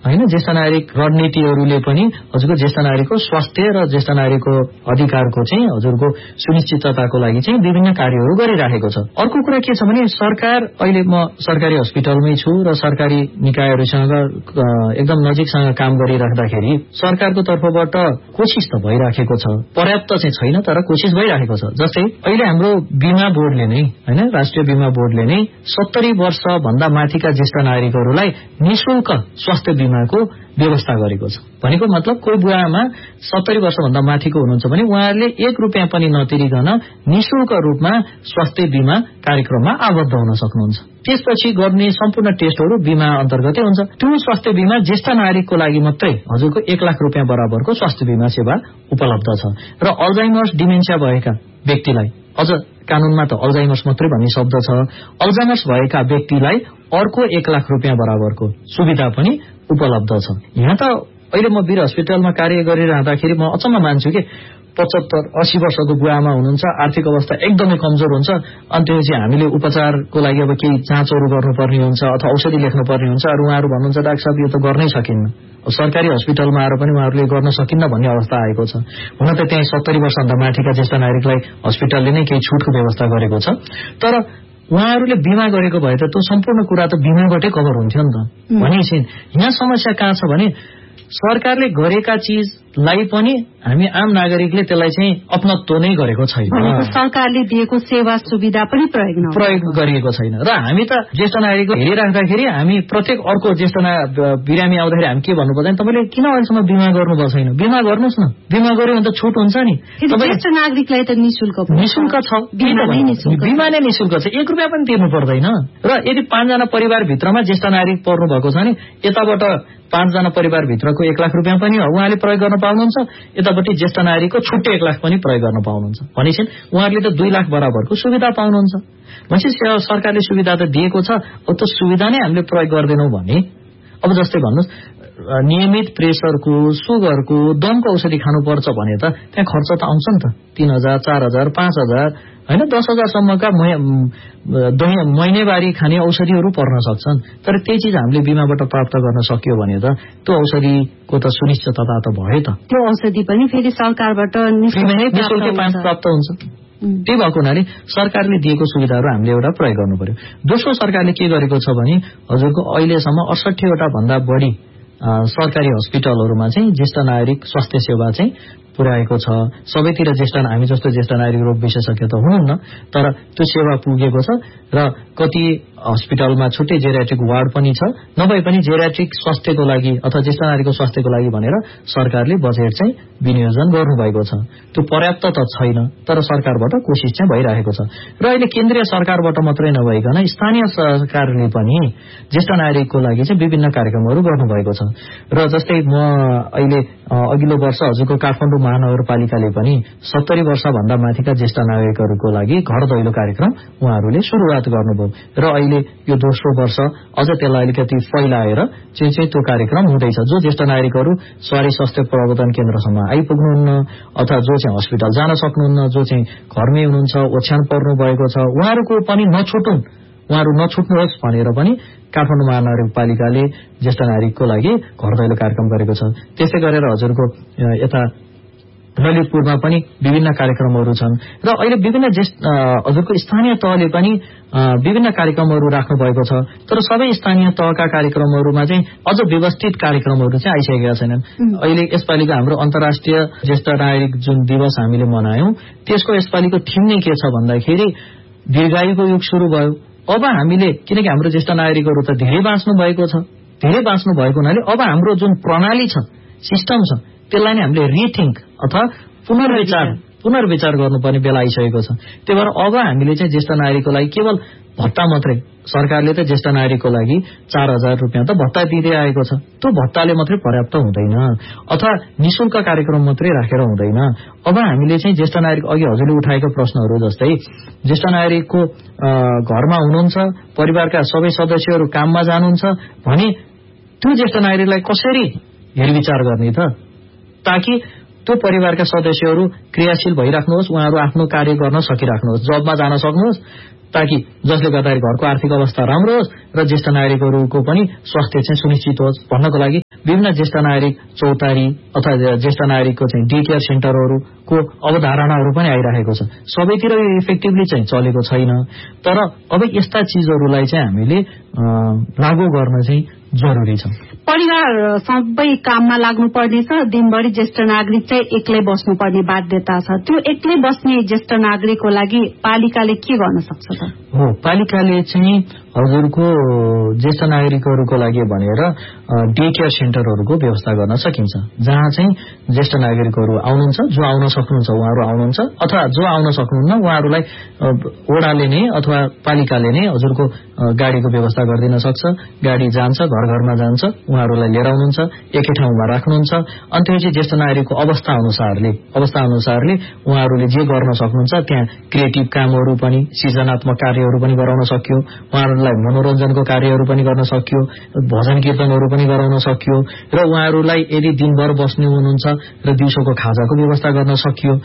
हैन ज्येष्ठ नागरिक रणनीतिहरूले पनि हजुरको ज्येष्ठ नागरिकको स्वास्थ्य र ज्येष्ठ नागरिकको अधिकारको चाहिँ हजुरको सुनिश्चितताको लागि चाहिँ विभिन्न कार्यहरू गरिराखेको छ। अर्को कुरा के छ भने सरकार अहिले म सरकारी हस्पिटलमै छु र सरकारी निकायहरूसँग एकदम नजिकसँग काम गरिराख्दाखेरि सरकारको तर्फबाट कोशिश त भइराखेको छ, पर्याप्त चाहिँ छैन तर कोशिश भइराखेको छ। जस्तै अहिले हाम्रो बीमा बोर्डले नै हैन राष्ट्रिय बीमा बोर्डले नै 70 वर्ष भन्दा माथिका ज्येष्ठ नागरिकहरूलाई निशुल्क स्वास्थ्य बीमाको व्यवस्था गरेको छ। भनेको मतलब कोही बुवामा 70 वर्ष भन्दा माथिको हुनुहुन्छ भने उहाँहरूले 1 रुपैयाँ पनि नतिरिकन निशुल्क रूपमा स्वास्थ्य बीमा कार्यक्रममा आबद्ध हुन सक्नुहुन्छ। त्यसपछि गर्ने सम्पूर्ण टेस्टहरू बीमा अन्तर्गतै हुन्छ। त्यो स्वास्थ्य बीमा ज्येष्ठ नागरिकको लागि मात्रै हजुरको 1 लाख रुपैयाँ बराबरको स्वास्थ्य बीमा सेवा उपलब्ध छ र अल्जाइमर्स डिमेन्सिया भएका व्यक्तिलाई अझ कानूनमा त अल्जाइमर्स मात्रै भन्ने शब्द छ, अल्जाइमर्स भएका व्यक्तिलाई अर्को 1 लाख रुपैयाँ बराबरको सुविधा पनि उपलब्ध छ। यहाँ त अहिले म वीर हस्पिटलमा कार्य गरिरहँदाखेरि म अचम्म मान्छु कि 75-80 वर्षको बुवामा हुनुहुन्छ, आर्थिक अवस्था एकदमै कमजोर हुन्छ, अनि त्यसपछि हामीले उपचारको लागि अब केही जाँचहरू गर्नुपर्ने हुन्छ अथवा औषधि लेख्नुपर्ने हुन्छ र उहाँहरू भन्नुहुन्छ डाक्टर साहब यो त गर्नै सकिन्न। सरकारी हस्पिटलमा आएर पनि उहाँहरूले गर्न सकिन्न भन्ने अवस्था आएको छ। हुन त त्यहाँ 70 वर्षभन्दा माथिका ज्येष्ठ नागरिकलाई हस्पिटलले नै केही छुटको व्यवस्था गरेको छ, तर उहाँहरूले बीमा गरेको भए त त्यो सम्पूर्ण कुरा त बीमाबाटै कभर हुन्थ्यो नि त। भनेपछि यहाँ समस्या कहाँ छ भने सरकारले गरेका चिजलाई पनि हामी आम नागरिकले त्यसलाई चाहिँ अपनत्व नै गरेको छैन। सरकारले दिएको सेवा सुविधा पनि प्रयोग गरिएको छैन र हामी त ज्येष्ठ नागरिकको हेरिराख्दाखेरि हामी प्रत्येक अर्को ज्येष्ठ बिरामी आउँदाखेरि हामी के भन्नु पर्दैन, तपाईँले किन अहिलेसम्म बीमा गर्नुभएको छैन, बीमा गर्नुहोस् न, बीमा गर्यो भने त छुट हुन्छ नि। ज्येष्ठ नागरिकलाई त निशुल्क छ, बीमा नै निशुल्क छ, 1 रुपैयाँ पनि तिर्नु पर्दैन। र यदि 5 जना परिवारभित्रमा ज्येष्ठ नागरिक पर्नु भएको छ भने यताबाट 5 जना परिवारभित्रको 1 लाख रुपैयाँ पनि उहाँले प्रयोग गर्न पाउनुहुन्छ, यतापट्टि ज्येष्ठ नागरिकको छुट्टै 1 लाख पनि प्रयोग गर्न पाउनुहुन्छ। भनेपछि उहाँहरूले त 2 लाख बराबरको सुविधा पाउनुहुन्छ। भनेपछि सरकारले सुविधा त दिएको छ, अब त्यो सुविधा नै हामीले प्रयोग गर्दैनौँ भने अब जस्तै भन्नुहोस् नियमित प्रेसरको, सुगरको, दमको औषधि खानुपर्छ भने त त्यहाँ खर्च त आउँछ नि त, 3000, 4000, 5000 हैन 10,000 सम्मका महिनेवारी खाने औषधिहरू पर्न सक्छन्। तर त्यही चिज हामीले बीमाबाट प्राप्त गर्न सक्यो भने त त्यो औषधिको त सुनिश्चितता त भयो त। त्यो औषधि पनि फेरि सरकारबाट निशुल्क प्राप्त हुन्छ। त्यही भएको हुनाले सरकारले दिएको सुविधाहरू हामीले एउटा प्रयोग गर्नु पर्यो। दोस्रो सरकारले के गरेको छ भने हजुरको अहिलेसम्म 68 वटा भन्दा बढी सरकारी हस्पिटलहरूमा चाहिँ ज्येष्ठ नागरिक स्वास्थ्य सेवा चाहिँ पुर्याएको छ। सबैतिर हामी जस्तो ज्येष्ठ नागरिक रोग विशेषज्ञ त हुनुहुन्न, तर त्यो सेवा पुगेको छ र कति हस्पिटलमा छुट्टै जेरियाट्रिक वार्ड पनि छ, नभए पनि जेरियाट्रिक स्वास्थ्यको लागि अथवा ज्येष्ठ नागरिकको स्वास्थ्यको लागि भनेर सरकारले बजेट चाहिँ विनियोजन गर्नुभएको छ। त्यो पर्याप्त त छैन, तर सरकारबाट कोसिस चाहिँ भइरहेको छ। र अहिले केन्द्रीय सरकारबाट मात्रै नभइकन स्थानीय सरकारले पनि ज्येष्ठ नागरिकको लागि चाहिँ विभिन्न कार्यक्रमहरू गर्नुभएको छ। र जस्तै म अहिले अघिल्लो वर्ष हजुरको काठमाडौँ महानगरपालिकाले पनि 70 वर्षभन्दा माथिका ज्येष्ठ नागरिकहरूको लागि घर दैलो कार्यक्रम उहाँहरूले सुरुवात गर्नुभयो र अहिले यो दोस्रो वर्ष अझ त्यसलाई अलिकति फैलाएर चाहिँ त्यो कार्यक्रम हुँदैछ। जो ज्येष्ठ नागरिकहरू सवारी स्वास्थ्य प्रवर्धन केन्द्रसम्म आइपुग्नुहुन्न अथवा जो चाहिँ हस्पिटल जान सक्नुहुन्न, जो चाहिँ घरमै हुनुहुन्छ, ओछ्यान पर्नु भएको छ, उहाँहरूको पनि उहाँहरू नछुट्नुहोस् भनेर पनि काठमाडौँ महानगरपालिकाले ज्येष्ठ नागरिकको लागि घर दैलो कार्यक्रम गरेको छ। त्यसै गरेर हजुरको यता ललितपुरमा पनि विभिन्न कार्यक्रमहरू छन् र अहिले विभिन्न हजुरको स्थानीय तहले पनि विभिन्न कार्यक्रमहरू राख्नु भएको छ। तर सबै स्थानीय तहका कार्यक्रमहरूमा चाहिँ अझ व्यवस्थित कार्यक्रमहरू चाहिँ आइसकेका छैनन्। अहिले यसपालिको हाम्रो अन्तर्राष्ट्रिय ज्येष्ठ नागरिक जुन दिवस हामीले मनायौं त्यसको यसपालिको थिम नै के छ भन्दाखेरि दीर्घायुको युग सुरु भयो। अब हामीले किनकि हाम्रो ज्येष्ठ नागरिकहरू त धेरै बाँच्नु भएको छ, धेरै बाँच्नु भएको हुनाले अब हाम्रो जुन प्रणाली छ, सिस्टम छ, त्यसलाई नै हामीले रिथिङ्क अथवा पुनर्विचार गर्नुपर्ने बेला आइसकेको छ। त्यही भएर अब हामीले चाहिँ ज्येष्ठ नागरिकको लागि केवल भत्ता मात्रै, सरकारले त ज्येष्ठ नागरिकको लागि 4,000 रुपियाँ त भत्ता दिँदै आएको छ, त्यो भत्ताले मात्रै पर्याप्त हुँदैन अथवा निशुल्क कार्यक्रम मात्रै राखेर हुँदैन। अब हामीले चाहिँ ज्येष्ठ नागरिक अघि हजुरले उठाएको प्रश्नहरू जस्तै ज्येष्ठ नागरिकको घरमा हुनुहुन्छ, परिवारका सबै सदस्यहरू काममा जानुहुन्छ भने त्यो ज्येष्ठ नागरिकलाई कसरी हेरविचार गर्ने त, ताकि त्यो परिवारका सदस्यहरू क्रियाशील भइराख्नुहोस्, उहाँहरू आफ्नो कार्य गर्न सकिराख्नुहोस्, जबमा जान सक्नुहोस्, ताकि जसले गर्दाखेरि घरको आर्थिक अवस्था राम्रो होस् र ज्येष्ठ नागरिकहरूको पनि स्वास्थ्य चाहिँ सुनिश्चित होस् भन्नको लागि विभिन्न ज्येष्ठ नागरिक चौतारी अथवा ज्येष्ठ नागरिकको चाहिँ डे केयर सेन्टरहरूको अवधारणाहरू पनि आइरहेको छ। सबैतिर यो इफेक्टिभली चाहिँ चलेको छैन। तर अब यस्ता चीजहरूलाई चाहिँ हामीले लागू गर्न चाहिँ जरुरी छ। परिवार सबै काममा लाग्नुपर्ने छ, दिनभरि ज्येष्ठ नागरिक चाहिँ एक्लै बस्नुपर्ने बाध्यता छ। त्यो एक्लै बस्ने ज्येष्ठ नागरिकको लागि पालिकाले के गर्न सक्छ त? हो, पालिकाले चाहिँ हजुरको ज्येष्ठ नागरिकहरूको लागि भनेर डे केयर सेन्टरहरूको व्यवस्था गर्न सकिन्छ, जहाँ चाहिँ ज्येष्ठ नागरिकहरू आउनुहुन्छ, जो आउन सक्नुहुन्छ उहाँहरू आउनुहुन्छ, अथवा जो आउन सक्नुहुन्न उहाँहरूलाई वडाले नै अथवा पालिकाले नै हजुरको गाडीको व्यवस्था गरिदिन सक्छ। गाडी जान्छ, घर घरमा जान्छ, उहाँहरूलाई लिएर आउनुहुन्छ, एकै ठाउँमा राख्नुहुन्छ। अनि त्यसपछि ज्येष्ठ नागरिकको अवस्था अनुसारले उहाँहरूले जे गर्न सक्नुहुन्छ त्यहाँ क्रिएटिभ कामहरू पनि, सृजनात्मक कार्यहरू पनि गराउन सकियो, उहाँहरूलाई मनोरञ्जनको कार्यहरू पनि गर्न सकियो, भजन कीर्तनहरू पनि गराउन सकियो र उहाँहरूलाई यदि दिनभर बस्नु हुनुहुन्छ र दिउँसोको खाजाको व्यवस्था गर्न सकियो,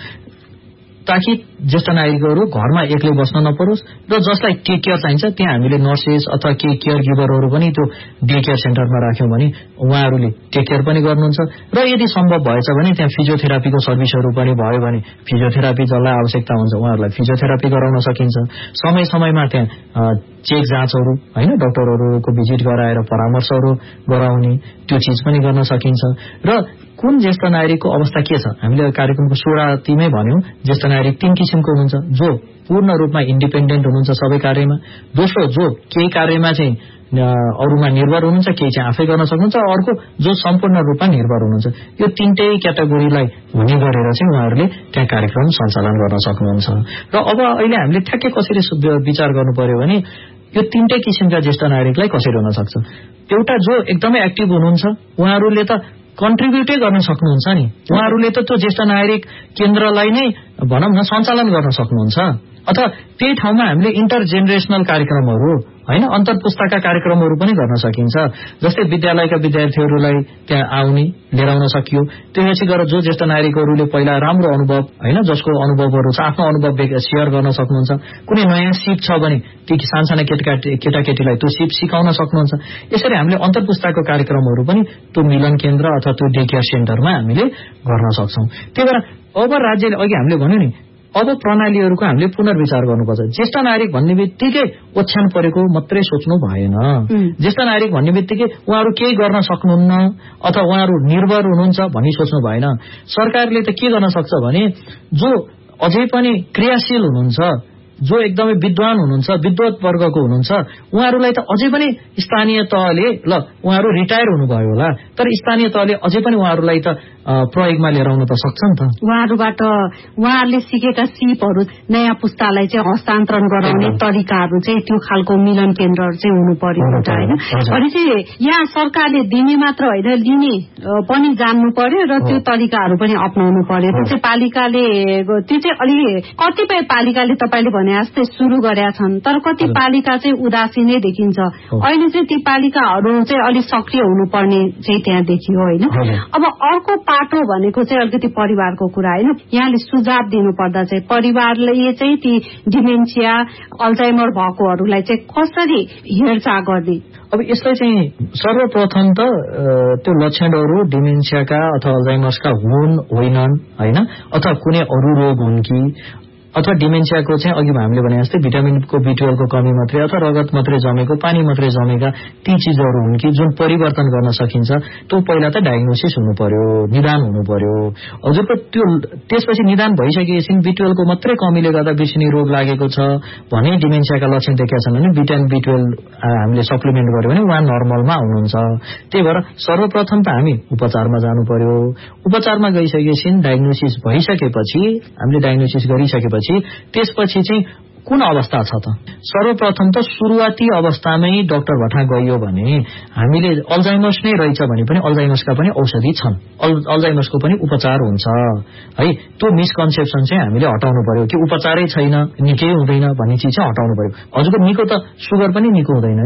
ताकि ज्येष्ठ नागरिकहरू घरमा एक्लै बस्न नपरोस् र जसलाई टेक केयर चाहिन्छ त्यहाँ हामीले नर्सेस अथवा केही केयर गिभरहरू पनि त्यो डे केयर सेन्टरमा राख्यौं भने उहाँहरूले टेक केयर पनि गर्नुहुन्छ र यदि सम्भव भएछ भने त्यहाँ फिजियोथेरापीको सर्भिसहरू पनि भयो भने फिजियोथेरापी जसलाई आवश्यकता हुन्छ उहाँहरूलाई फिजियोथेरापी गराउन सकिन्छ। समय समयमा त्यहाँ चेक जाँचहरू हैन, डाक्टरहरूको भिजिट गराएर परामर्शहरू गराउने त्यो चीज पनि गर्न सकिन्छ। र कुन ज्येष्ठ नागरिकको अवस्था के छ, हामीले कार्यक्रमको सुरुवातीमै भन्यौं ज्येष्ठ नागरिक 3 किसिमको हुनुहुन्छ, जो पूर्ण रूपमा इन्डिपेन्डेन्ट हुनुहुन्छ सबै कार्यमा, दोस्रो जो केही कार्यमा चाहिँ अरूमा निर्भर हुनुहुन्छ, केही चाहिँ आफै गर्न सक्नुहुन्छ, अर्को जो सम्पूर्ण रूपमा निर्भर हुनुहुन्छ। यो 3टै क्याटेगोरीलाई हुने गरेर चाहिँ उहाँहरूले त्यहाँ कार्यक्रम सञ्चालन गर्न सक्नुहुन्छ। र अब अहिले हामीले ठ्याक्कै कसरी विचार गर्नु पर्यो भने यो 3टै किसिमका ज्येष्ठ नागरिकलाई कसरी हुन सक्छ। एउटा जो एकदमै एक्टिभ हुनुहुन्छ उहाँहरूले त कन्ट्रिब्युटै गर्न सक्नुहुन्छ नि, उहाँहरूले त त्यो ज्येष्ठ नागरिक केन्द्रलाई नै भनौं न सञ्चालन गर्न सक्नुहुन्छ, अथवा त्यही ठाउँमा हामीले इन्टर जेनेरेसनल कार्यक्रमहरू हैन, अन्तर पुस्ताका कार्यक्रमहरू पनि गर्न सकिन्छ। जस्तै विद्यालयका विद्यार्थीहरूलाई त्यहाँ आउने लिएर आउन सकियो। त्यसपछि गएर जो ज्येष्ठ नागरिकहरूले पहिला राम्रो अनुभव हैन, जसको अनुभवहरू छ आफ्नो अनुभव सेयर गर्न सक्नुहुन्छ। कुनै नयाँ सिप छ भने ती सानसाना केटाकेटीलाई त्यो सिप सिकाउन सक्नुहुन्छ। यसरी हामीले अन्तर पुस्ताको कार्यक्रमहरू पनि त्यो मिलन केन्द्र अथवा त्यो डे केयर सेन्टरमा हामीले गर्न सक्छौं। त्यही भएर अब राज्यले अघि हामीले भन्यो नि, अब प्रणालीहरूको हामीले पुनर्विचार गर्नुपर्छ। ज्येष्ठ नागरिक भन्ने बित्तिकै ओछ्यान परेको मात्रै सोच्नु भएन। ज्येष्ठ नागरिक भन्ने बित्तिकै उहाँहरू केही गर्न सक्नुहुन्न अथवा उहाँहरू निर्भर हुनुहुन्छ भनी सोच्नु भएन। सरकारले त के गर्न सक्छ भने जो अझै पनि क्रियाशील हुनुहुन्छ, जो एकदमै विद्वान हुनुहुन्छ, विद्वत वर्गको हुनुहुन्छ, उहाँहरूलाई त अझै पनि स्थानीय तहले उहाँहरू रिटायर हुनुभयो होला, तर स्थानीय तहले अझै पनि उहाँहरूलाई त प्रयोगमा लिएर आउन त सक्छ नि त। उहाँहरूबाट उहाँहरूले सिकेका सिपहरू नयाँ पुस्तालाई चाहिँ हस्तान्तरण गराउने तरिकाहरू चाहिँ त्यो खालको मिलन केन्द्रहरू चाहिँ हुनु पर्यो एउटा हैन। अनि चाहिँ यहाँ सरकारले दिने मात्र होइन, लिने पनि जान्नु पर्यो र त्यो तरिकाहरू पनि अपनाउनु पर्यो। त्यो चाहिँ पालिकाले त्यो चाहिँ अलि कतिपय पालिकाले तपाईले भने जस्तै सुरु गरेका छन्, तर कति पालिका चाहिँ उदासीनै देखिन्छ। अहिले चाहिँ ती पालिकाहरू चाहिँ अलि सक्रिय हुनुपर्ने चाहिँ त्यहाँ देखियो हैन। अब अर्को पाटो भनेको चाहिँ अलिकति परिवारको कुरा हैन। यहाँले सुझाव दिनु पर्दा चाहिँ परिवारले चाहिँ ती डिमेन्सिया अल्जाइमर भएकोहरूलाई चाहिँ कसरी हेरचाह गर्ने? अब यसलाई चाहिँ सर्वप्रथम त त्यो लक्षणहरू डिमेन्सियाका अथवा अल्जाइमर्सका हुन् होइनन् हैन, अथवा कुनै अरू रोग हुन् कि अथवा डिमेन्सियाको चाहिँ अघि हामीले भने जस्तै भिटामिनको B12 को कमी मात्रै अथवा रगत मात्रै जमेको, पानी मात्रै जमेका ती चीजहरू हुन् कि जुन परिवर्तन गर्न सकिन्छ। त्यो पहिला त डायग्नोसिस हुनु पर्यो, निदान हुनु पर्यो हजुरको। त्यो त्यसपछि निदान भइसकेपछि B12 को मात्रै कमीले गर्दा बिर्सिने रोग लागेको छ भने डिमेन्सियाका लक्षण देखेका छन् भने भिटामिन B12 हामीले सप्लिमेन्ट गर्यो भने उहाँ नर्मलमा आउनुहुन्छ। त्यही भएर सर्वप्रथम त हामी उपचारमा जानु पर्यो। उपचारमा गइसकेपछि डायग्नोसिस भइसकेपछि हामीले डायग्नोसिस गरिसकेपछि त्यसपछि चाहिँ कुन अवस्था छ त, सर्वप्रथम त सुरुवाती अवस्थामै डाक्टर भट्टा गइयो भने हामीले अल्जाइमर्स नै रहेछ भने पनि अल्जाइमर्सका पनि औषधि छन्, अल्जाइमर्सको पनि उपचार हुन्छ है। त्यो मिसकन्सेप्सन चाहिँ हामीले हटाउनु पर्यो कि उपचारै छैन निकै हुँदैन भन्ने चिज चाहिँ हटाउनु पर्यो। हजुरको निको त सुगर पनि निको हुँदैन नि,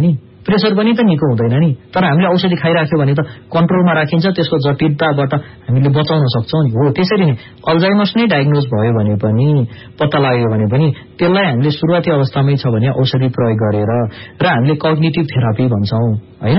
प्रेसर पनि त निको हुँदैन नि। तर हामीले औषधि खाइराख्यो भने त कन्ट्रोलमा राखिन्छ, त्यसको जटिलताबाट हामीले बचाउन सक्छौं नि। हो त्यसरी नै अल्जाइमर्स नै डायग्नोज भयो भने पनि, पत्ता लाग्यो भने पनि त्यसलाई हामीले सुरुवाती अवस्थामै छ भने औषधि प्रयोग गरेर र हामीले कग्निटिभ थेरापी भन्छौं हैन,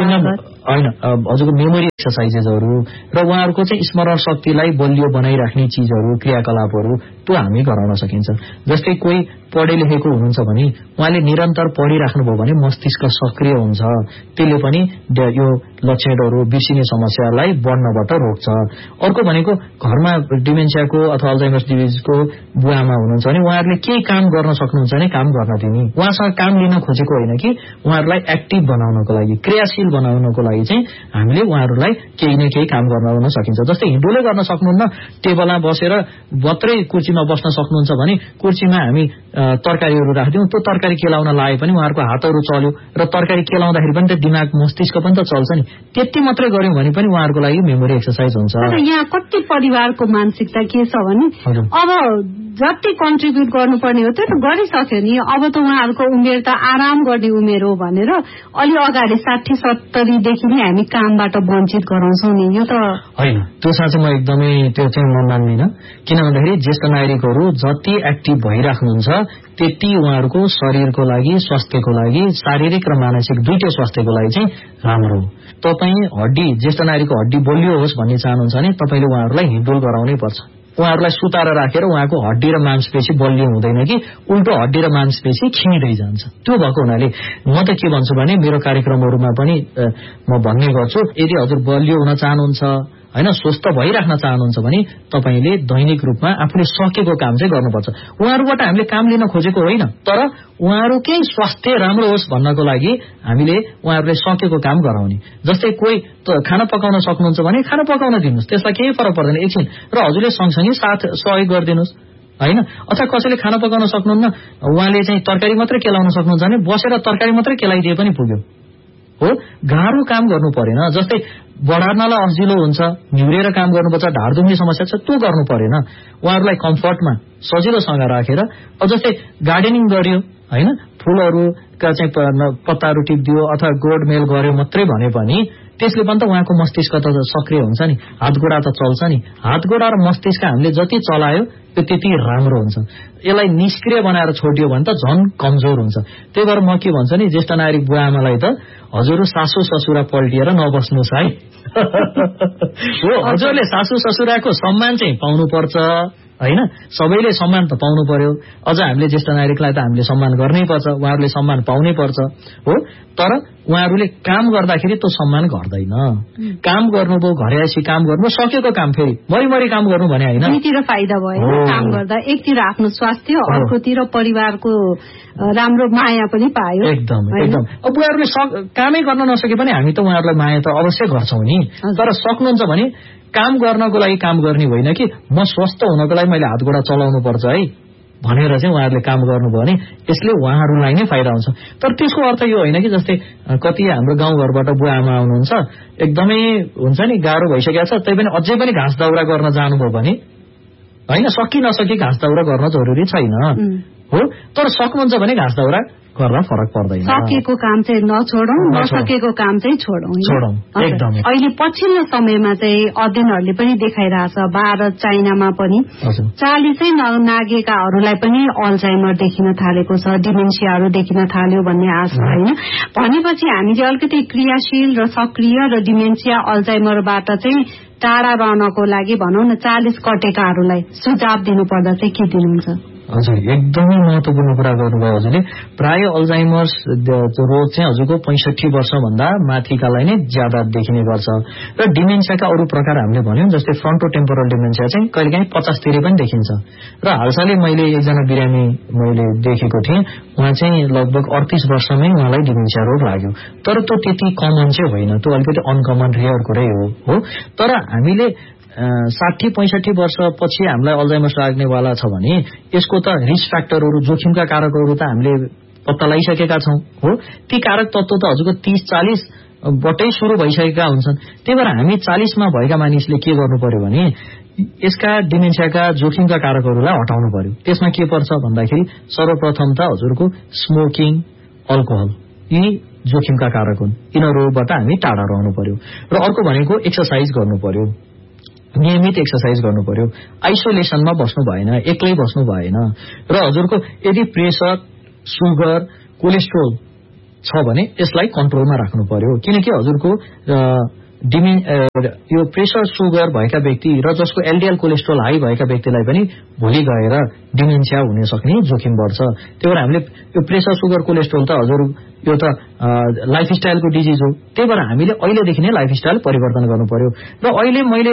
हजुरको मेमोरी एक्सरसाइजेसहरू र उहाँहरूको चाहिँ स्मरण शक्तिलाई बलियो बनाइराख्ने चीजहरू, क्रियाकलापहरू त्यो हामी गराउन सकिन्छ। जस्तै कोही पढे लेखेको हुनुहुन्छ भने उहाँले निरन्तर पढिराख्नुभयो भने मस्तिष्क सक्रिय हुन्छ, त्यसले पनि यो लक्षणहरू बिर्सिने समस्यालाई बढ्नबाट रोक्छ। अर्को भनेको घरमा डिमेन्सियाको अथवा अल्जाइमर्स डिजिजको बुवामा हुनुहुन्छ भने उहाँहरूले केही काम गर्न सक्नुहुन्छ भने काम गर्न दिने, उहाँसँग काम लिन खोजेको होइन कि उहाँहरूलाई एक्टिभ बनाउनको लागि, क्रियाशील बनाउनको लागि चाहिँ हामीले उहाँहरूलाई केही न केही काम गर्न सकिन्छ। जस्तै हिँडोले गर्न सक्नुहुन्न, टेबलमा बसेर मात्रै कुर्सीमा बस्न सक्नुहुन्छ भने कुर्सीमा हामी तरकारीहरू राख्दियौं, त्यो तरकारी केलाउन लाए पनि उहाँहरूको हातहरू चल्यो र तरकारी केलाउँदाखेरि पनि त दिमाग मस्तिष्क पनि त चल्छ नि। त्यति मात्रै गर्यौं भने पनि उहाँहरूको लागि मेमोरी एक्सरसाइज हुन्छ। यहाँ कति परिवारको मानसिकता के छ भने अब जति कन्ट्रिब्युट गर्नुपर्ने हो त्यो त गरिसक्यो नि, अब त उहाँहरूको उमेर त आराम गर्ने उमेर हो भनेर अलि अगाडि 60-70 देखि नै हामी कामबाट वञ्चित गराउँछौं नि। यो त होइन, त्यो साँच्चै म एकदमै त्यो चाहिँ म मान्दिनँ। किन भन्दाखेरि ज्येष्ठ नागरिकहरू जति एक्टिभ भइराख्नुहुन्छ त्यति उहाँहरूको शरीरको लागि, स्वास्थ्यको लागि, शारीरिक र मानसिक दुईटै स्वास्थ्यको लागि चाहिँ राम्रो हो। तपाई हड्डी, ज्येष्ठ नागरिकको हड्डी बलियो होस् भन्ने चाहनुहुन्छ भने तपाईले उहाँहरूलाई हिँडडुल गराउनै पर्छ। उहाँहरूलाई सुताएर राखेर उहाँको हड्डी र मांसपेशी बलियो हुँदैन कि उल्टो हड्डी र मांसपेशी खिँदै जान्छ। त्यो भएको हुनाले म त के भन्छु भने मेरो कार्यक्रमहरूमा पनि म भन्ने गर्छु, यदि हजुर बलियो हुन चाहनुहुन्छ हैन, स्वस्थ भइराख्न चाहनुहुन्छ भने तपाईले दैनिक रूपमा आफूले सकेको काम चाहिँ गर्नुपर्छ। उहाँहरूबाट हामीले काम लिन खोजेको होइन, तर उहाँहरूकै स्वास्थ्य राम्रो होस् भन्नको लागि हामीले उहाँहरूले सकेको काम गराउने। जस्तै कोही खाना पकाउन सक्नुहुन्छ भने खाना पकाउन दिनुस्, त्यसलाई केही फरक पर्दैन एकछिन, र हजुरले सँगसँगै साथ सहयोग गरिदिनुस् हैन। अथवा कसैले खाना पकाउन सक्नुहुन्न, उहाँले चाहिँ तरकारी मात्रै केलाउन सक्नुहुन्छ भने बसेर तरकारी मात्रै केलाइदिए पनि पुग्यो। हो, गाह्रो काम गर्नु परेन। जस्तै बढार्नलाई अजिलो हुन्छ, निहुरेर काम गर्नुपर्छ, ढाड दुख्ने समस्या छ, त्यो गर्नु परेन। उहाँहरूलाई कम्फर्टमा सजिलोसँग राखेर जस्तै गार्डनिङ गर्यो हैन, फूलहरूका चाहिँ पत्ताहरू टिप्दियो अथवा गोडमेल गर्यो मात्रै भने पनि त्यसले पनि त उहाँको मस्तिष्क त सक्रिय हुन्छ नि, हातगोडा त चल्छ नि। हातगोडा र मस्तिष्क हामीले जति चलायो त्यो त्यति राम्रो हुन्छ। यसलाई निष्क्रिय बनाएर छोडियो भने त झन् कमजोर हुन्छ। त्यही भएर म के भन्छु नि, ज्येष्ठ नागरिक बुवा आमालाई त हजुर सासू ससुरा पल्टिएर नबस्नुहोस् है। हो, हजुरले सासू ससुराको सम्मान चाहिँ पाउनुपर्छ हैन, सबैले सम्मान त पाउनु पर्यो। अझ हामीले ज्येष्ठ नागरिकलाई त हामीले सम्मान गर्नै पर्छ, उहाँहरूले सम्मान पाउनै पर्छ। हो, तर उहाँहरूले काम गर्दाखेरि त्यो सम्मान गर्दैन। काम गर्नुभयो, घरे आएपछि काम गर्नुभयो, सकेको काम फेरि मरिमरि काम गर्नु भने होइन, दुईतिर फाइदा भयो काम गर्दा। एकतिर आफ्नो स्वास्थ्य, अर्कोतिर परिवारको राम्रो माया पनि पायो। एकदम एकदम। अब उहाँहरूले कामै गर्न नसके पनि हामी त उहाँहरूलाई माया त अवश्य गर्छौं नि, तर सक्नुहुन्छ भने काम गर्नको लागि काम गर्ने होइन कि म स्वस्थ हुनको लागि मैले हातगोडा चलाउनु पर्छ है भनेर चाहिँ उहाँहरूले काम गर्नुभयो भने यसले उहाँहरूलाई नै फाइदा हुन्छ। तर त्यसको अर्थ यो होइन कि जस्तै कति हाम्रो गाउँघरबाट बुवा आमा आउनुहुन्छ, एकदमै हुन्छ नि गाह्रो भइसकेको छ, त्यही पनि अझै पनि घाँस दाउरा गर्न जानुभयो भने होइन, सकि नसकी घाँस दाउरा गर्न जरुरी छैन। हो, तर सक्नुहुन्छ भने घाँस दाउरा गर्दा फरक पर्दैन। सकेको काम चाहिँ नछोडौं, नसकेको काम चाहिँ छोडौं। एकदम। अहिले पछिल्लो समयमा चाहिँ अध्ययनहरूले पनि देखाइरहेछ, भारत चाइनामा पनि 40 नागेकाहरूलाई पनि अल्जाइमर देखिन थालेको छ, डिमेन्सियाहरू देखिन थाल्यो भन्ने आश होइन। भनेपछि हामीले अलिकति क्रियाशील र सक्रिय र डिमेन्सिया अल्जाइमरबाट चाहिँ टाढा रहनको लागि भनौं न 40 कटेकाहरूलाई सुझाव दिनुपर्दा चाहिँ के दिनुहुन्छ? हजुर, एकदमै महत्वपूर्ण कुरा गर्नुभयो हजुरले। प्राय अल्जाइमर्स रोग चाहिँ हजुरको 65 वर्षभन्दा माथिकालाई नै ज्यादा देखिने गर्छ। र डिमेन्सियाका अरू प्रकार हामीले भन्यौं, जस्तै फ्रन्टोटेम्पोरल डिमेन्सिया चाहिँ कहिलेकाहीँ 50 तिर पनि देखिन्छ। र हालसालै मैले एकजना बिरामी मैले देखेको थिएँ, उहाँ चाहिँ लगभग 38 वर्षमै उहाँलाई डिमेन्सिया रोग लाग्यो। तर त्यो त्यति कमन चाहिँ होइन, त्यो अलिकति अनकमन रेयर कुरै हो। तर हामीले 60-65 वर्षपछि हामीलाई अल्जाइमर्स लाग्नेवाला छ भने यसको त रिस्क फ्याक्टरहरू, जोखिमका कारकहरू त हामीले पत्ता लगाइसकेका छौं। हो, ती कारक तत्व त हजुरको 30-40 बाटै सुरु भइसकेका हुन्छन्। त्यही भएर हामी 40 मा भएका मानिसले के गर्नु पर्यो भने यसका डिमेन्सियाका जोखिमका कारकहरूलाई हटाउनु पर्यो। त्यसमा के पर्छ भन्दाखेरि सर्वप्रथम त हजुरको स्मोकिङ, अल्कोहल, यी जोखिमका कारक हुन्। यिनीहरूबाट हामी टाढा रहनु पर्यो। र अर्को भनेको एक्सरसाइज गर्नु पर्यो, नियमित एक्सरसाइज गर्नु पर्यो, आइसोलेसनमा बस्नु भएन, एक्लै बस्नु भएन। र हजुरको यदि प्रेसर, सुगर, कोलेस्ट्रोल छ भने यसलाई कन्ट्रोलमा राख्नु पर्यो। किनकि हजुरको यो प्रेसर, सुगर भएका व्यक्ति र जसको एलडिएल कोलेस्ट्रोल हाई भएका व्यक्तिलाई पनि भोलि गएर डिमेन्सिया हुन सक्ने जोखिम बढ्छ। त्यही भएर हामीले यो प्रेसर, सुगर, कोलेस्ट्रोल त हजुर यो त लाइफस्टाइलको डिजिज हो। त्यही भएर हामीले अहिलेदेखि नै लाइफस्टाइल परिवर्तन गर्नु पर्यो। र अहिले मैले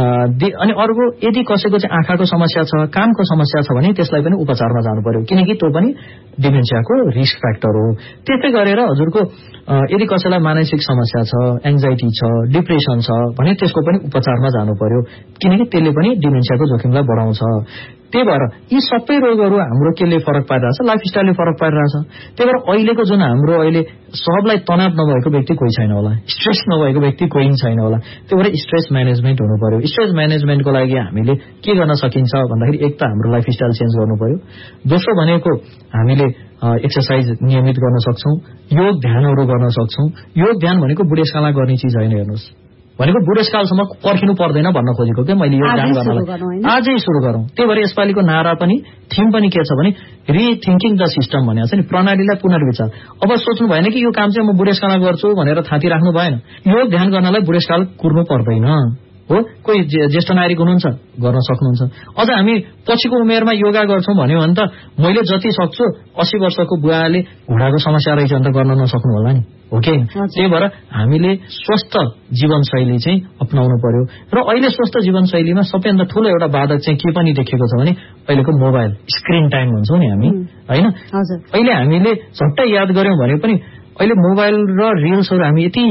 अनि अर्को यदि कसैको चाहिँ आँखाको समस्या छ, कानको समस्या छ भने त्यसलाई पनि उपचारमा जानु पर्यो, किनकि त्यो पनि डिमेन्सियाको रिस्क फ्याक्टर हो। त्यस्तै गरेर हजुरको यदि कसैलाई मानसिक समस्या छ, एङ्जाइटी छ, डिप्रेसन छ भने त्यसको पनि उपचारमा जानु पर्यो, किनकि त्यसले पनि डिमेन्सियाको जोखिमलाई बढाउँछ। त्यही भएर यी सबै रोगहरू हाम्रो केले फरक पारिरहेछ, लाइफस्टाइलले फरक पारिरहेछ। त्यही भएर अहिलेको जुन हाम्रो अहिले सबलाई तनाव नभएको व्यक्ति कोही छैन होला, स्ट्रेस नभएको व्यक्ति कोही छैन होला। त्यही भएर स्ट्रेस म्यानेजमेन्ट हुनु पर्यो। स्ट्रेस म्यानेजमेन्टको लागि हामीले के गर्न सकिन्छ भन्दाखेरि एक त हाम्रो लाइफस्टाइल चेन्ज गर्नु पर्यो, दोस्रो भनेको हामीले एक्सरसाइज नियमित गर्न सक्छौं, योग ध्यानहरू गर्न सक्छौं। योग ध्यान भनेको बुढेसकालमा गर्ने चिज होइन, हेर्नुहोस् भनेको बुढेसकालसम्म पर्खिनु पर्दैन भन्न खोजेको के मैले योग ध्यान गर्नलाई आजै सुरु गरौँ। त्यही भएर यसपालिको नारा पनि थीम पनि के छ भने रिथिङ्किङ द सिस्टम भनेको छ नि, प्रणालीलाई पुनर्विचार। अब सोच्नु भएन कि यो काम चाहिँ म बुढेसकालमा गर्छु भनेर थाती राख्नु भएन। योग ध्यान गर्नलाई बुढेसकाल कुर्नु पर्दैन हो। कोही ज्येष्ठ नागरिक हुनुहुन्छ गर्न सक्नुहुन्छ। अझ हामी पछिको उमेरमा योगा गर्छौं भन्यो भने त मैले जति सक्छु 80 वर्षको बुवाले घुँडाको समस्या रहेछ भने त गर्न नसक्नु होला नि, हो कि? त्यही भएर हामीले स्वस्थ जीवनशैली चाहिँ अपनाउनु पर्यो। र अहिले स्वस्थ जीवनशैलीमा सबैभन्दा ठूलो एउटा बाधक चाहिँ के पनि देखेको छ भने अहिलेको मोबाइल स्क्रिन टाइम भन्छौं नि हामी, हैन? अहिले हामीले झट्टै याद गर्यौं भने पनि अहिले मोबाइल र रिल्सहरू हामी यति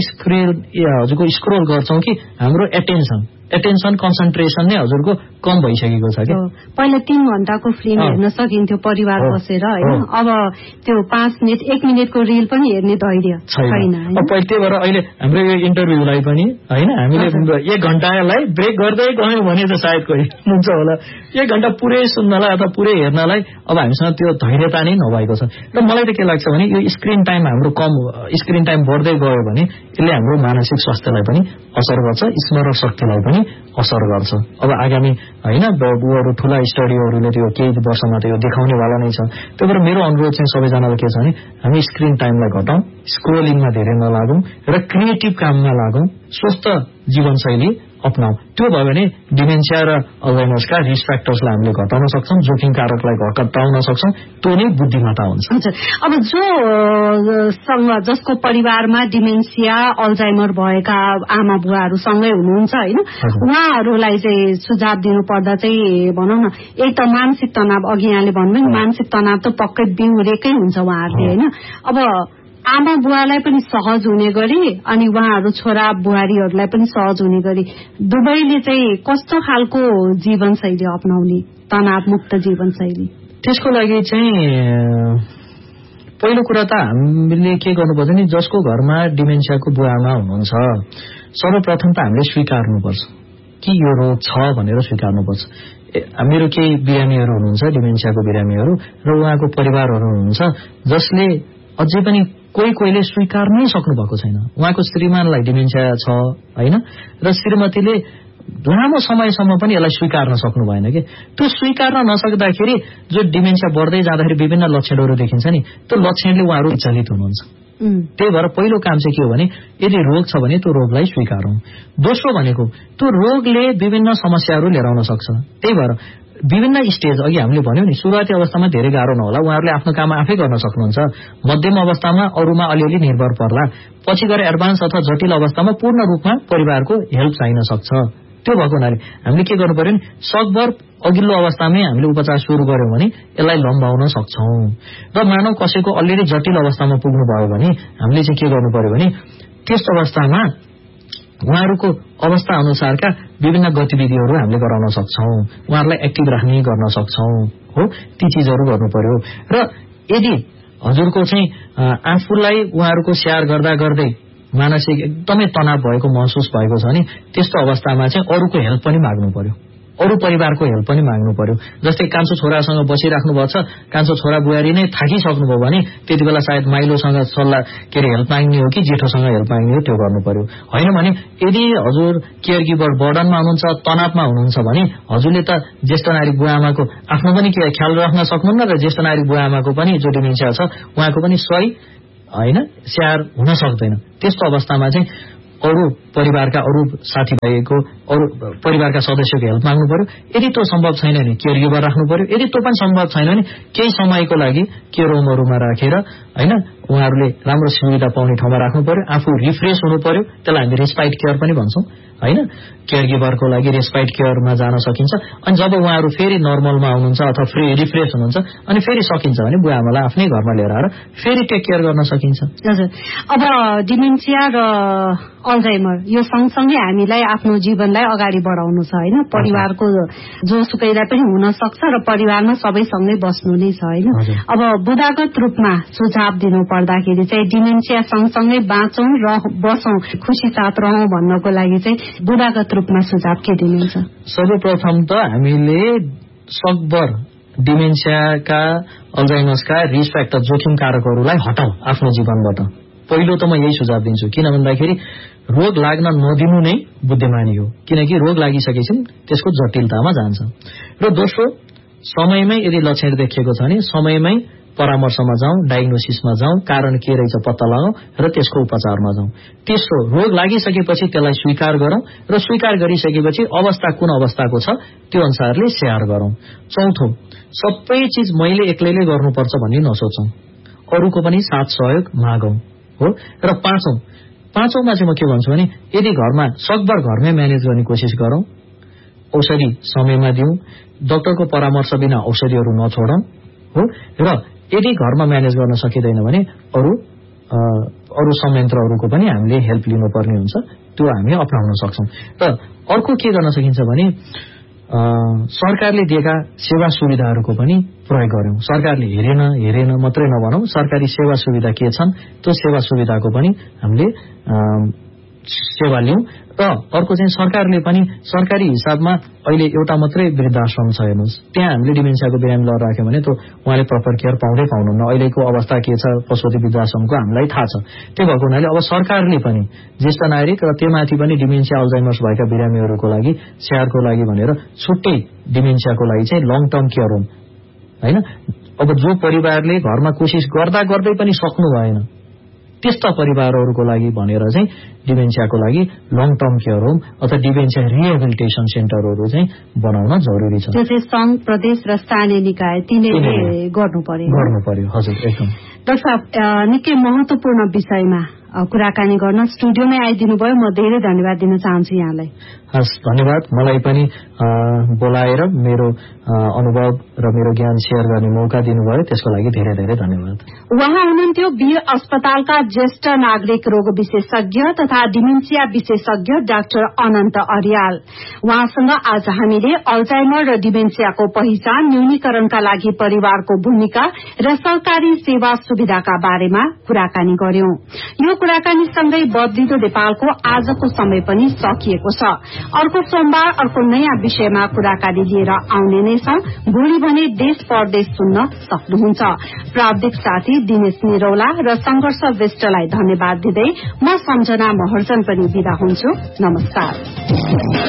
हजुरको स्क्रोल गर्छौं कि हाम्रो एटेन्सन कन्सन्ट्रेसन नै हजुरको कम भइसकेको छ क्या। पहिला 3 घण्टाको फिल्म हेर्न सकिन्थ्यो परिवार बसेर, हैन? अब त्यो 5 मिनेट 1 मिनेटको रिल पनि हेर्ने धैर्य छैन। त्यही भएर अहिले हाम्रो यो इन्टरभ्यूलाई पनि हैन हामीले 1 घण्टालाई ब्रेक गर्दै गयौं भने त सायद कोही हुन्छ होला। 1 घण्टा पुरै सुन्नलाई अथवा पुरै हेर्नलाई अब हामीसँग त्यो धैर्यता नै नभएको छ। र मलाई त के लाग्छ भने यो स्क्रिन टाइम हाम्रो स्क्रिन टाइम बढ्दै गयो भने यसले हाम्रो मानसिक स्वास्थ्यलाई पनि असर गर्छ, स्मरण शक्तिलाई पनि असर गर्छ। अब आगामी हैन बुवाहरू ठूला स्टडीहरूले त्यो केही वर्षमा त यो देखाउने वाला नै छ। त्यही भएर मेरो अनुरोध चाहिँ सबैजनालाई के छ भने हामी स्क्रिन टाइमलाई घटाउँ, स्क्रोलिङमा धेरै नलागौं र क्रिएटिभ काममा लागौं, स्वस्थ जीवनशैली अपनाऊ। त्यो भयो भने डिमेन्सिया र अल्जाइमर्सका रिस्क फ्याक्टर्सलाई हामीले घटाउन सक्छौं, जोखिम कारकलाई घटाउन सक्छौं। त्यो नै बुद्धिमत्ता हुन्छ। अब जसको परिवारमा डिमेन्सिया, अल्जाइमर भएका आमा बुवाहरू सँगै हुनुहुन्छ हैन, उहाँहरूलाई चाहिँ सुझाव दिनु पर्दा चाहिँ भनौं न, एक त मानसिक तनाव, अघि यहाँले भन्नुभयो मानसिक तनाव त पक्कै बिउरेकै हुन्छ उहाँहरूले हैन। अब आमा बुवालाई पनि सहज हुने गरी अनि उहाँहरू छोरा बुहारीहरूलाई पनि सहज हुने गरी दुवैले चाहिँ कस्तो खालको जीवनशैली अपनाउने, तनावमुक्त जीवनशैली? त्यसको लागि चाहिँ पहिलो कुरा त हामीले के गर्नुपर्छ नि, जसको घरमा डिमेन्सियाको बुवाआमा हुनुहुन्छ सर्वप्रथम त हामीले स्वीकार्नुपर्छ कि यो रोग छ भनेर स्वीकार्नुपर्छ। मेरो केही बिरामीहरू हुनुहुन्छ, डिमेन्सियाको बिरामीहरू, र उहाँको परिवारहरू हुनुहुन्छ जसले अझै पनि कोहीले स्वीकार नै सक्नु भएको छैन। उहाँको श्रीमानलाई डिमेन्सिया छ हैन, र श्रीमतीले लामो समयसम्म पनि यसलाई स्वीकार्न सक्नु भएन कि। त्यो स्वीकार्न नसक्दाखेरि जो डिमेन्सिया बढ्दै जाँदाखेरि विभिन्न लक्षणहरू देखिन्छ नि, त्यो लक्षणले उहाँहरू विचलित हुनुहुन्छ। त्यही भएर पहिलो काम चाहिँ के हो भने यदि रोग छ भने त्यो रोगलाई स्वीकारौं। दोस्रो भनेको त्यो रोगले विभिन्न समस्याहरू लिएर आउन सक्छ। त्यही भएर विभिन्न स्टेज, अघि हामीले भन्यौं नि, सुरुवाती अवस्थामा धेरै गाह्रो नहोला, उहाँहरूले आफ्नो काम आफै गर्न सक्नुहुन्छ। मध्यम अवस्थामा अरूमा अलिअलि निर्भर पर्ला, पछि गएर एडभान्स अथवा जटिल अवस्थामा पूर्ण रूपमा परिवारको हेल्प चाहिन सक्छ। त्यो भएको हुनाले हामीले के गर्नु पर्यो नि, सकभर अघिल्लो अवस्थामै हामीले उपचार सुरु गर्यौं भने यसलाई लम्बाउन सक्छौं। र मानव कसैको अलरेडी जटिल अवस्थामा पुग्नु भयो भने हामीले चाहिँ के गर्नु पर्यो भने त्यस अवस्थामा उहाँहरूको अवस्था अनुसारका विभिन्न गतिविधिहरू हामीले गराउन सक्छौं, उहाँहरूलाई एक्टिभ राख्ने गर्न सक्छौं हो, ती चीजहरू गर्नु पर्यो। र यदि हजुरको चाहिँ आफूलाई उहाँहरूको स्याहार गर्दा गर्दै मानसिक एकदमै तनाव भएको महसुस भएको छ भने त्यस्तो अवस्थामा चाहिँ अरूको हेल्प पनि माग्नु पर्यो। अरू परिवारको हेल्प पनि माग्नु पर्यो। जस्तै कान्छो छोरासँग बसिराख्नु भएको छ, कान्छो छोरा बुहारी नै थाकिसक्नुभयो भने त्यति बेला सायद माइलोसँग सल्लाह हेल्प माग्ने हो कि जेठोसँग हेल्प माग्ने हो त्यो गर्नु पर्यो। होइन भने यदि हजुर केयर गिभर बर्डनमा हुनुहुन्छ, तनावमा हुनुहुन्छ भने हजुरले त ज्येष्ठ नागरिक बुवाआमाको आफ्नो पनि ख्याल राख्न सक्नुहुन्न र ज्येष्ठ नागरिक बुवाआमाको पनि जो डिमेन्सिया छ उहाँको पनि सही होइन स्याहार हुन सक्दैन। त्यस्तो अवस्थामा चाहिँ अरू परिवारका अरू साथीभाइको अरू परिवारका सदस्यको हेल्प माग्नु पर्यो। यदि त्यो सम्भव छैन भने केयर गिभर राख्नु पर्यो। यदि त्यो पनि सम्भव छैन भने केही समयको लागि केयर होमहरूमा राखेर होइन उहाँहरूले राम्रो सुविधा पाउने ठाउँमा राख्नु पर्यो। आफू रिफ्रेस हुनु पर्यो, त्यसलाई हामी रेस्पाइट केयर पनि भन्छौँ होइन। केयर गिभरको लागि रेस्पाइट केयरमा जान सकिन्छ। अनि जब उहाँहरू फेरि नर्मलमा आउनुहुन्छ अथवा रिफ्रेस हुनुहुन्छ अनि फेरि सकिन्छ भने बुवाआमालाई आफ्नै घरमा लिएर आएर फेरि टेक केयर गर्न सकिन्छ। हजुर, अब डिमेन्सिया र अल्जाइमर यो सँगसँगै हामीलाई आफ्नो जीवनलाई अगाडि बढाउनु छ होइन। परिवारको जोसुकैलाई पनि हुन सक्छ र परिवारमा सबैसँगै बस्नु नै छ होइन। अब बुदागत रूपमा सुझाव दिनु पर्दाखेरि चाहिँ डिमेन्सिया सँगसँगै बाँचौं र बसौं खुसी साथ रहौं भन्नको लागि चाहिँ बुदागत रूपमा सुझाव के दिनुहुन्छ? सर्वप्रथम त हामीले सकभर डिमेन्सियाका अल्जाइमर्सका रिस्क फ्याक्टर जोखिम कारकहरूलाई हटाऊ आफ्नो जीवनबाट। पहिलो त म यही सुझाव दिन्छु, किन भन्दाखेरि रोग लाग्न नदिनु नै बुद्धिमानी हो, किनकि रोग लागिसकेपछि त्यसको जटिलतामा जान्छ। र दोस्रो, समयमै यदि लक्षण देखिएको छ भने समयमै परामर्शमा जाउँ, डायग्नोसिसमा जाउँ, कारण के रहेछ पत्ता लगाउँ र त्यसको उपचारमा जाउँ। तेस्रो, रोग लागिसकेपछि त्यसलाई स्वीकार गरौँ र स्वीकार गरिसकेपछि अवस्था कुन अवस्थाको छ त्यो अनुसारले स्याहार गरौँ। चौथो, सबै चिज मैले एक्लैले गर्नुपर्छ भन्ने नसोचौँ, अरूको पनि साथ सहयोग मागौँ हो। र पाँचौंमा चाहिँ म के भन्छु भने यदि घरमा सकभर घरमै म्यानेज गर्ने कोसिस गरौँ, औषधि समयमा दिउँ, डाक्टरको परामर्श बिना औषधिहरू नछोडौँ हो। र यदि घरमा म्यानेज गर्न सकिँदैन भने अरू संयन्त्रहरूको पनि हामीले हेल्प लिनुपर्ने हुन्छ, त्यो हामी अपनाउन सक्छौँ। र अर्को के गर्न सकिन्छ भने सरकारले दिएका सेवा सुविधाहरूको पनि प्रयोग गर्यौं। सरकारले हेरेन मात्रै नभनौं, सरकारी सेवा सुविधा के छन् त्यो सेवा सुविधाको पनि हामीले सेवा लिउँ। र अर्को चाहिँ सरकारले पनि सरकारी हिसाबमा अहिले एउटा मात्रै वृद्धाश्रम छ हेर्नुहोस्, त्यहाँ हामीले डिमेन्सियाको बिरामी लिएर राख्यौँ भने त्यो उहाँले प्रपर केयर पाउँदैनन्। अहिलेको अवस्था के छ पशुपति वृद्धाश्रमको हामीलाई थाहा छ। त्यो भएको हुनाले अब सरकारले पनि ज्येष्ठ नागरिक र त्योमाथि पनि डिमेन्सिया अल्जाइमर्स भएका बिरामीहरूको लागि स्याहारको लागि भनेर छुट्टै डिमेन्सियाको लागि चाहिँ लङ टर्म केयर होम होइन। अब जो परिवारले घरमा कोसिस गर्दै पनि सक्नु भएन त्यस्ता परिवारहरूको लागि भनेर चाहिँ डिमेन्सियाको लागि लङ टर्म केयर होम अथवा डिमेन्सिया रिहेबिलिटेसन सेन्टरहरू चाहिँ बनाउन जरुरी छ। त्यो चाहिँ संघ, प्रदेश र स्थानीय निकाय तिनैले गर्नु पर्यो। हजुर, एकदम। डाक्टर साहब, निकै महत्वपूर्ण विषयमा कुराकानी गर्न स्टुडियोमै आइदिनु भयो, म धेरै धन्यवाद दिन चाहन्छु यहाँलाई। हस्, धन्यवाद। मलाई पनि बोलाएर मेरो अनुभव र मेरो ज्ञान शेयर गर्ने मौका दिनुभयो, त्यसको लागि धेरै धेरै धन्यवाद। उहाँ हुनुहुन्थ्यो वीर अस्पतालका ज्येष्ठ नागरिक रोग विशेषज्ञ तथा डिमेन्सिया विशेषज्ञ डाक्टर अनन्त अर्याल। उहाँसँग आज हामीले अल्जाइमर र डिमेन्सियाको पहिचान, न्यूनीकरणका लागि परिवारको भूमिका र सरकारी सेवा सुविधाका बारेमा कुराकानी गर्यौं। यो कुराकानीसँगै बदलिदो नेपालको आजको समय पनि सकिएको छ। अर्को सोमबार अर्को नयाँ विषयमा कुराकानी लिएर आउने नै छौं। भोलि भने देश परदेश सुन्न सक्नुहुन्छ। प्राविधिक साथी दिनेश निरौला र संघर्ष विष्टलाई धन्यवाद दिँदै म सम्झना महर्जन पनि बिदा हुन्छु। नमस्कार।